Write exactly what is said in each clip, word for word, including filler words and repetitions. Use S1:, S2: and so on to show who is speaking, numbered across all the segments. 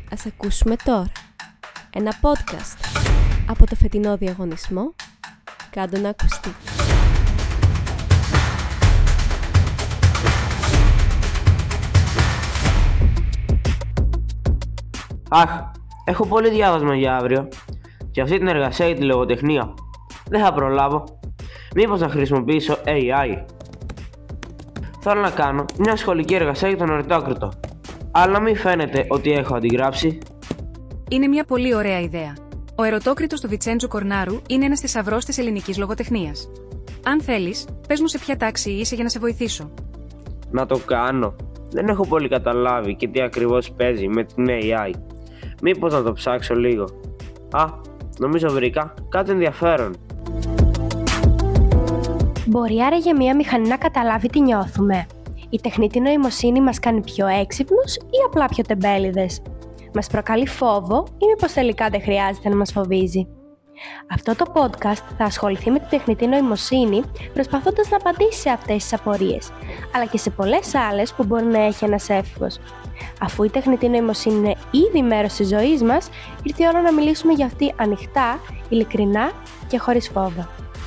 S1: Ας ακούσουμε τώρα ένα podcast από το φετινό διαγωνισμό «Κάντο να ακουστεί».
S2: Αχ, έχω πολύ διάβασμα για αύριο και αυτή την εργασία για τη λογοτεχνία. Δεν θα προλάβω. Μήπως να χρησιμοποιήσω έι άι. Θέλω να κάνω μια σχολική εργασία για τον Ερτόκριτο, αλλά να μην φαίνεται ότι έχω αντιγράψει.
S3: Είναι μια πολύ ωραία ιδέα. Ο Ερωτόκριτος του Βιτσέντζο Κορνάρου είναι ένας θησαυρός της ελληνικής λογοτεχνίας. Αν θέλεις, πες μου σε ποια τάξη είσαι για να σε βοηθήσω.
S2: Να το κάνω. Δεν έχω πολύ καταλάβει και τι ακριβώς παίζει με την έι άι. Μήπως να το ψάξω λίγο. Α, νομίζω βρήκα κάτι ενδιαφέρον.
S4: Μπορεί άραγε μία μηχανή να καταλάβει τι νιώθουμε? Η τεχνητή νοημοσύνη μας κάνει πιο έξυπνους ή απλά πιο τεμπέληδες? Μας προκαλεί φόβο ή μήπως τελικά δεν χρειάζεται να μας φοβίζει? Αυτό το podcast θα ασχοληθεί με τη τεχνητή νοημοσύνη, προσπαθώντας να απαντήσει σε αυτές τις απορίες, αλλά και σε πολλές άλλες που μπορεί να έχει ένας έφηβος. Αφού η τεχνητή νοημοσύνη είναι ήδη μέρος της ζωής μας, ήρθε η ώρα να μιλήσουμε για αυτή ανοιχτά, ειλικρινά και χωρίς φόβο.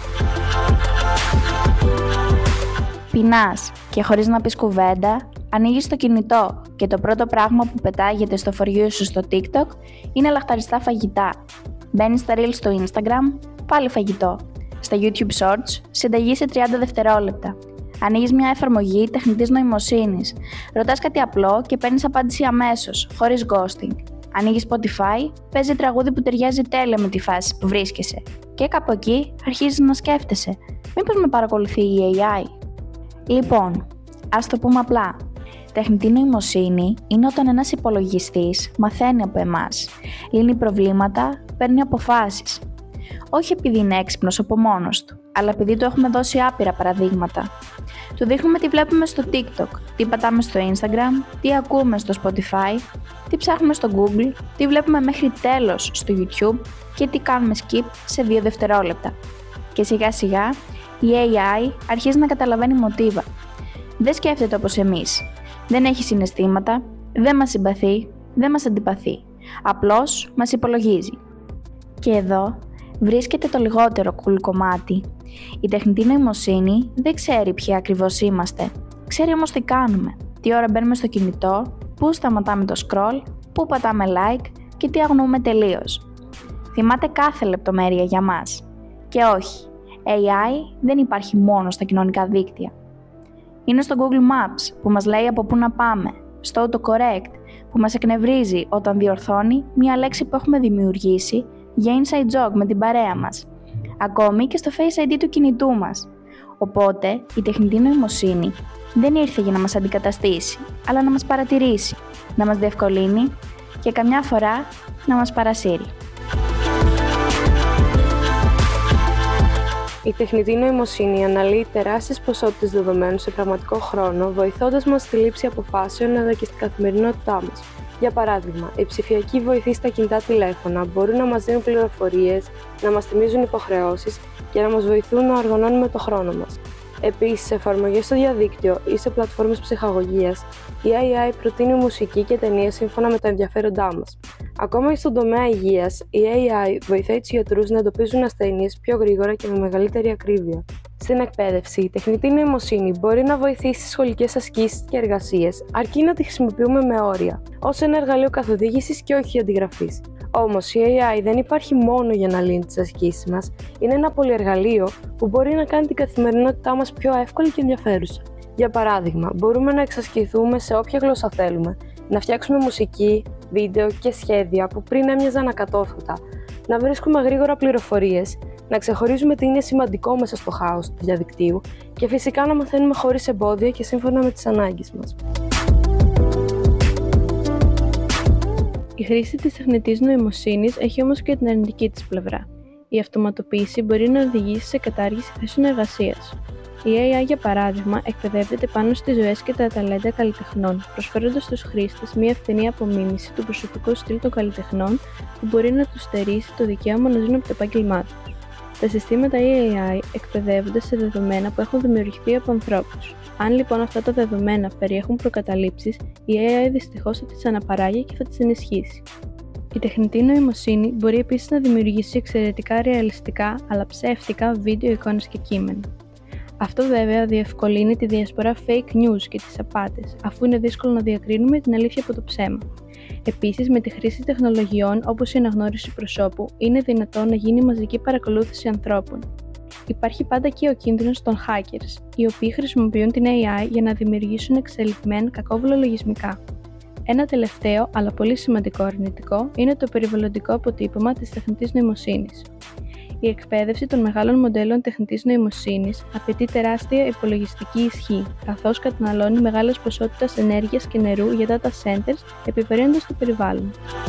S5: Πεινάς και χωρίς να πεις κουβέντα, ανοίγεις το κινητό και το πρώτο πράγμα που πετάγεται στο for you σου στο TikTok είναι λαχταριστά φαγητά. Μπαίνεις στα Reels στο Instagram, πάλι φαγητό. Στα YouTube Shorts, συνταγή σε τριάντα δευτερόλεπτα. Ανοίγεις μια εφαρμογή τεχνητής νοημοσύνης. Ρωτάς κάτι απλό και παίρνεις απάντηση αμέσως, χωρίς ghosting. Ανοίγεις Spotify, παίζει τραγούδι που ταιριάζει τέλεια με τη φάση που βρίσκεσαι. Και κάπου εκεί αρχίζεις να σκέφτεσαι, μήπως με παρακολουθεί η έι άι? Λοιπόν, ας το πούμε απλά. Τεχνητή νοημοσύνη είναι όταν ένας υπολογιστής μαθαίνει από εμάς, λύνει προβλήματα, παίρνει αποφάσεις. Όχι επειδή είναι έξυπνος από μόνος του, αλλά επειδή του έχουμε δώσει άπειρα παραδείγματα. Του δείχνουμε τι βλέπουμε στο TikTok, τι πατάμε στο Instagram, τι ακούμε στο Spotify, τι ψάχνουμε στο Google, τι βλέπουμε μέχρι τέλος στο YouTube και τι κάνουμε skip σε δύο δευτερόλεπτα. Και σιγά σιγά η έι άι αρχίζει να καταλαβαίνει μοτίβα. Δεν σκέφτεται όπως εμείς. Δεν έχει συναισθήματα, δεν μας συμπαθεί, δεν μας αντιπαθεί. Απλώς μας υπολογίζει. Και εδώ βρίσκεται το λιγότερο cool κομμάτι. Η τεχνητή νοημοσύνη δεν ξέρει ποιοι ακριβώς είμαστε. Ξέρει όμως τι κάνουμε. Τι ώρα μπαίνουμε στο κινητό, πού σταματάμε το scroll, πού πατάμε like και τι αγνοούμε τελείως. Θυμάται κάθε λεπτομέρεια για μας. Και όχι, έι άι δεν υπάρχει μόνο στα κοινωνικά δίκτυα. Είναι στο Google Maps που μας λέει από πού να πάμε, στο autocorrect που μας εκνευρίζει όταν διορθώνει μία λέξη που έχουμε δημιουργήσει για inside joke με την παρέα μας, ακόμη και στο Face άι ντι του κινητού μας. Οπότε η τεχνητή νοημοσύνη δεν ήρθε για να μας αντικαταστήσει, αλλά να μας παρατηρήσει, να μας διευκολύνει και καμιά φορά να μας παρασύρει.
S6: Η τεχνητή νοημοσύνη αναλύει τεράστιες ποσότητες δεδομένων σε πραγματικό χρόνο, βοηθώντας μας στη λήψη αποφάσεων αλλά και στην καθημερινότητά μας. Για παράδειγμα, οι ψηφιακοί βοηθοί στα κινητά τηλέφωνα μπορούν να μας δίνουν πληροφορίες, να μας θυμίζουν υποχρεώσεις και να μας βοηθούν να οργανώνουμε το χρόνο μας. Επίσης, σε εφαρμογές στο διαδίκτυο ή σε πλατφόρμες ψυχαγωγίας, η έι άι προτείνει μουσική και ταινίες σύμφωνα με τα ενδιαφέροντά μας. Ακόμα και στον τομέα υγείας, η έι άι βοηθάει τους γιατρούς να εντοπίζουν ασθένειες πιο γρήγορα και με μεγαλύτερη ακρίβεια. Στην εκπαίδευση, η τεχνητή νοημοσύνη μπορεί να βοηθήσει στις σχολικές ασκήσεις και εργασίες, αρκεί να τη χρησιμοποιούμε με όρια, ως ένα εργαλείο καθοδήγησης και όχι αντιγραφής. Όμως, η έι άι δεν υπάρχει μόνο για να λύνει τις ασκήσεις μας, είναι ένα πολυεργαλείο που μπορεί να κάνει την καθημερινότητά μας πιο εύκολη και ενδιαφέρουσα. Για παράδειγμα, μπορούμε να εξασκηθούμε σε όποια γλώσσα θέλουμε, να φτιάξουμε μουσική, βίντεο και σχέδια που πριν έμοιαζαν ακατόρθωτα, να βρίσκουμε γρήγορα πληροφορίες, να ξεχωρίζουμε τι είναι σημαντικό μέσα στο χάος του διαδικτύου και φυσικά να μαθαίνουμε χωρίς εμπόδια και σύμφωνα με τις ανάγκες μας.
S7: Η χρήση της τεχνητής νοημοσύνης έχει όμως και την αρνητική της πλευρά. Η αυτοματοποίηση μπορεί να οδηγήσει σε κατάργηση θέσεων εργασίας. Η έι άι, για παράδειγμα, εκπαιδεύεται πάνω στις ζωές και τα ταλέντα καλλιτεχνών, προσφέροντας στους χρήστες μια ευθυνή απομίμηση του προσωπικού στυλ των καλλιτεχνών που μπορεί να τους στερήσει το δικαίωμα να ζουν από το επάγγελμά τους. Τα συστήματα έι άι εκπαιδεύονται σε δεδομένα που έχουν δημιουργηθεί από ανθρώπους. Αν λοιπόν αυτά τα δεδομένα περιέχουν προκαταλήψεις, η έι άι δυστυχώς θα τις αναπαράγει και θα τις ενισχύσει. Η τεχνητή νοημοσύνη μπορεί επίσης να δημιουργήσει εξαιρετικά ρεαλιστικά αλλά ψεύτικα βίντεο, εικόνες και κείμενα. Αυτό βέβαια διευκολύνει τη διασπορά fake news και τις απάτες, αφού είναι δύσκολο να διακρίνουμε την αλήθεια από το ψέμα. Επίσης, με τη χρήση τεχνολογιών όπως η αναγνώριση προσώπου, είναι δυνατόν να γίνει μαζική παρακολούθηση ανθρώπων. Υπάρχει πάντα και ο κίνδυνος των hackers, οι οποίοι χρησιμοποιούν την έι άι για να δημιουργήσουν εξελιγμένα κακόβουλα λογισμικά. Ένα τελευταίο, αλλά πολύ σημαντικό αρνητικό, είναι το περιβαλλοντικό αποτύπωμα της τεχνητής νοημοσύνης. Η εκπαίδευση των μεγάλων μοντέλων τεχνητής νοημοσύνης απαιτεί τεράστια υπολογιστική ισχύ, καθώς καταναλώνει μεγάλες ποσότητες ενέργειας και νερού για data centers, επιβαρύνοντας το περιβάλλον.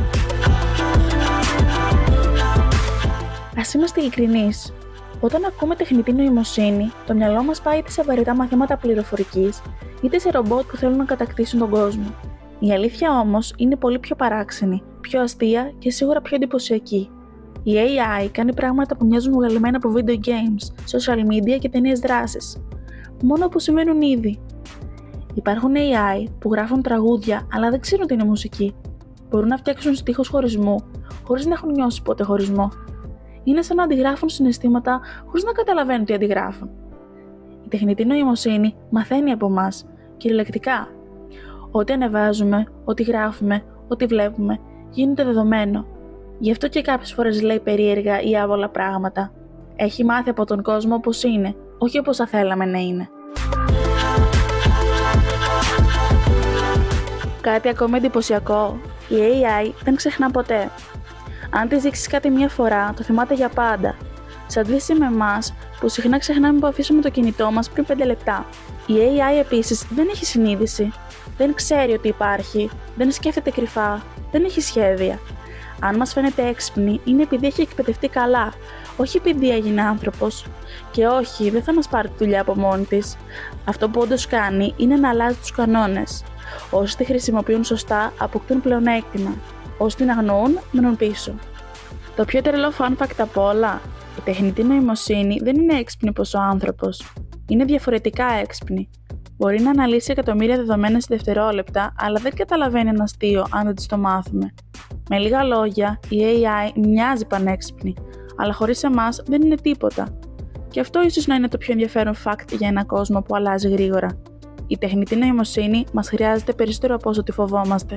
S8: Ας είμαστε ειλικρινείς. Όταν ακούμε τεχνητή νοημοσύνη, το μυαλό μας πάει είτε σε βαρετά μαθήματα πληροφορικής, είτε σε ρομπότ που θέλουν να κατακτήσουν τον κόσμο. Η αλήθεια όμως είναι πολύ πιο παράξενη, πιο αστεία και σίγουρα πιο εντυπωσιακή. Η έι άι κάνει πράγματα που μοιάζουν βγαλμένα από video games, social media και ταινίες δράσης. Μόνο που συμβαίνουν ήδη. Υπάρχουν έι άι που γράφουν τραγούδια, αλλά δεν ξέρουν τι είναι μουσική. Μπορούν να φτιάξουν στίχους χωρισμού, χωρίς να έχουν νιώσει ποτέ χωρισμό. Είναι σαν να αντιγράφουν συναισθήματα, χωρίς να καταλαβαίνουν τι αντιγράφουν. Η τεχνητή νοημοσύνη μαθαίνει από εμάς, κυριολεκτικά. Ό,τι ανεβάζουμε, ό,τι γράφουμε, ό,τι βλέπουμε, γίνεται δεδομένο. Γι' αυτό και κάποιες φορές λέει περίεργα ή άβολα πράγματα. Έχει μάθει από τον κόσμο όπως είναι, όχι όπως θα θέλαμε να είναι. Κάτι ακόμα εντυπωσιακό, η έι άι δεν ξεχνά ποτέ. Αν της δείξεις κάτι μία φορά, το θυμάται για πάντα. Σε αντίθεση με εμάς, που συχνά ξεχνάμε που αφήσουμε το κινητό μας πριν πέντε λεπτά. Η έι άι επίσης δεν έχει συνείδηση. Δεν ξέρει ότι υπάρχει, δεν σκέφτεται κρυφά, δεν έχει σχέδια. Αν μας φαίνεται έξυπνη, είναι επειδή έχει εκπαιδευτεί καλά, όχι επειδή έγινε άνθρωπος. Και όχι, δεν θα μας πάρει τη δουλειά από μόνη της. Αυτό που όντως κάνει είναι να αλλάζει τους κανόνες. Όσοι τη χρησιμοποιούν σωστά, αποκτούν πλεονέκτημα. Όσοι την αγνοούν, μένουν πίσω. Το πιο τρελό fun fact απ' όλα, η τεχνητή νοημοσύνη δεν είναι έξυπνη όπως ο άνθρωπος. Είναι διαφορετικά έξυπνη. Μπορεί να αναλύσει εκατομμύρια δεδομένα σε δευτερόλεπτα, αλλά δεν καταλαβαίνει ένα αστείο αν δεν της το μάθουμε. Με λίγα λόγια, η έι άι μοιάζει πανέξυπνη, αλλά χωρίς εμάς δεν είναι τίποτα. Και αυτό ίσως να είναι το πιο ενδιαφέρον fact για ένα κόσμο που αλλάζει γρήγορα. Η τεχνητή νοημοσύνη μας χρειάζεται περισσότερο από όσο τη φοβόμαστε.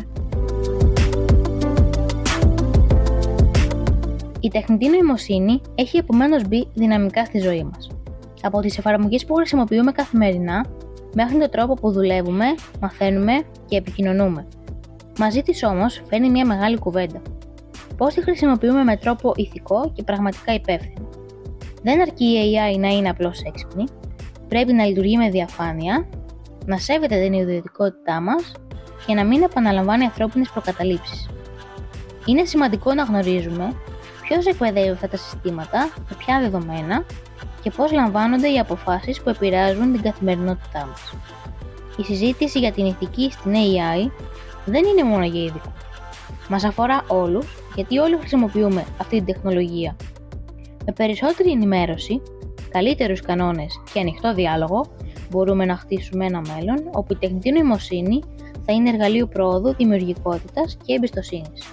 S9: Η τεχνητή νοημοσύνη έχει επομένως μπει δυναμικά στη ζωή μας. Από τις εφαρμογές που χρησιμοποιούμε καθημερινά, μέχρι τον τρόπο που δουλεύουμε, μαθαίνουμε και επικοινωνούμε. Μαζί της όμως φέρνει μια μεγάλη κουβέντα. Πώς τη χρησιμοποιούμε με τρόπο ηθικό και πραγματικά υπεύθυνο. Δεν αρκεί η έι άι να είναι απλώς έξυπνη, πρέπει να λειτουργεί με διαφάνεια, να σέβεται την ιδιωτικότητά μας και να μην επαναλαμβάνει ανθρώπινες προκαταλήψεις. Είναι σημαντικό να γνωρίζουμε ποιος εκπαιδεύει αυτά τα συστήματα, με ποια δεδομένα και πώς λαμβάνονται οι αποφάσεις που επηρεάζουν την καθημερινότητά μας. Η συζήτηση για την ηθική στην έι άι δεν είναι μόνο για ειδικούς. Μας αφορά όλους, γιατί όλοι χρησιμοποιούμε αυτή την τεχνολογία. Με περισσότερη ενημέρωση, καλύτερους κανόνες και ανοιχτό διάλογο, μπορούμε να χτίσουμε ένα μέλλον όπου η τεχνητή νοημοσύνη θα είναι εργαλείο προόδου, δημιουργικότητας και εμπιστοσύνης.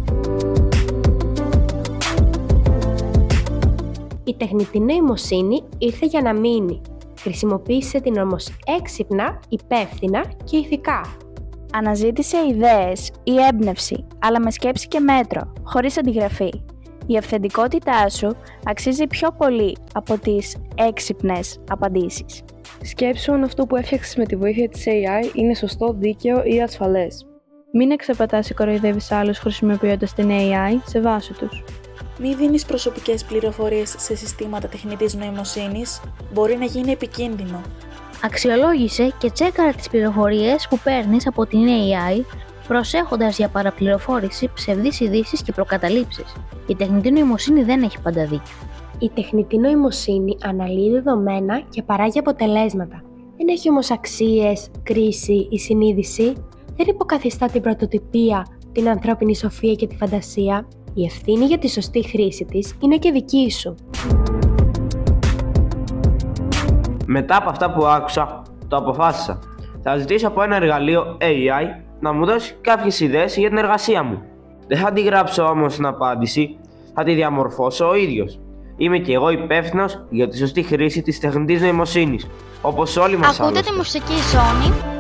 S4: Η τεχνητή νοημοσύνη ήρθε για να μείνει. Χρησιμοποίησε την όμως έξυπνα, υπεύθυνα και ηθικά.
S5: Αναζήτησε ιδέες ή έμπνευση, αλλά με σκέψη και μέτρο, χωρίς αντιγραφή. Η αυθεντικότητά σου αξίζει πιο πολύ από τις έξυπνες απαντήσεις.
S6: Σκέψου αν αυτό που έφτιαξες με τη βοήθεια της έι άι είναι σωστό, δίκαιο ή ασφαλές.
S7: Μην εξαπατάς ή κοροϊδεύεις άλλους χρησιμοποιώντας την έι άι, σεβάσου τους.
S8: Μη δίνεις προσωπικές πληροφορίες σε συστήματα τεχνητής νοημοσύνης, μπορεί να γίνει επικίνδυνο.
S9: Αξιολόγησε και τσέκαρα τις πληροφορίες που παίρνεις από την έι άι, προσέχοντας για παραπληροφόρηση, ψευδείς ειδήσεις και προκαταλήψεις. Η τεχνητή νοημοσύνη δεν έχει πάντα δίκιο.
S4: Η τεχνητή νοημοσύνη αναλύει δεδομένα και παράγει αποτελέσματα. Δεν έχει όμως αξίες, κρίση ή συνείδηση. Δεν υποκαθιστά την πρωτοτυπία, την ανθρώπινη σοφία και τη φαντασία. Η ευθύνη για τη σωστή χρήση της είναι και δική σου.
S2: Μετά από αυτά που άκουσα, το αποφάσισα. Θα ζητήσω από ένα εργαλείο έι άι να μου δώσει κάποιες ιδέες για την εργασία μου. Δεν θα τη γράψω όμως στην απάντηση, θα τη διαμορφώσω ο ίδιος. Είμαι και εγώ υπεύθυνος για τη σωστή χρήση της τεχνητής νοημοσύνης, όπως όλοι μας άλλωστε.
S10: Ακούτε τη μουσική ζώνη